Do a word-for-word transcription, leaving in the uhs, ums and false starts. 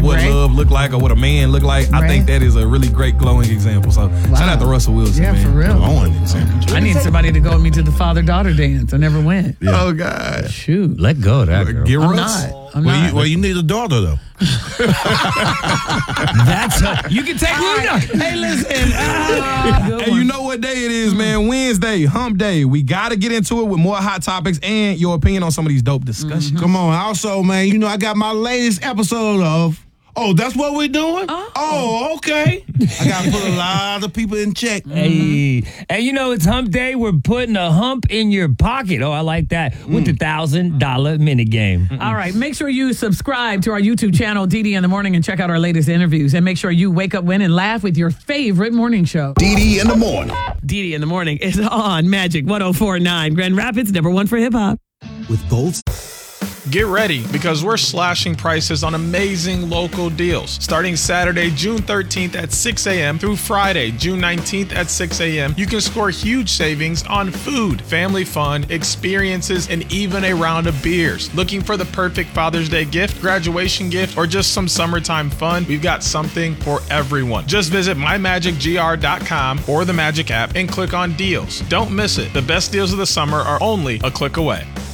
what right. love look like or what a man look like. Right. I think that is a really great glowing example. So Wow. shout out to Russell Wilson, Yeah, man. for real. Glowing example. I need somebody to go with me to the father-daughter dance. I never went. Yeah. Oh, God. Shoot. Let go of that, girl. Get I'm Russ. not. I'm Well, not. you, well, you need a daughter, though. That's a, you can take Luna. Hey, listen. Ah, good Hey, one. you know what day it is, man? Wednesday, hump day. We got to get into it with more hot topics and your opinion on some of these dope discussions. Come on. Also, man, you know, I got my latest episode of. Oh, that's what we're doing? Oh, oh okay. I got to put a lot of people in check. Hey, and you know it's hump day. We're putting a hump in your pocket. Oh, I like that. With the thousand dollar minute game. All right, make sure you subscribe to our YouTube channel, D D in the Morning, and check out our latest interviews. And make sure you wake up, win, and laugh with your favorite morning show. D D in the morning. D D in the morning is on Magic one oh four point nine. Grand Rapids, number one for hip hop. With both. Get ready because we're slashing prices on amazing local deals. Starting Saturday, June thirteenth at six a.m. through Friday, June nineteenth at six a.m., you can score huge savings on food, family fun, experiences, and even a round of beers. Looking for the perfect Father's Day gift, graduation gift, or just some summertime fun? We've got something for everyone. Just visit my magic g r dot com or the Magic app and click on deals. Don't miss it. The best deals of the summer are only a click away.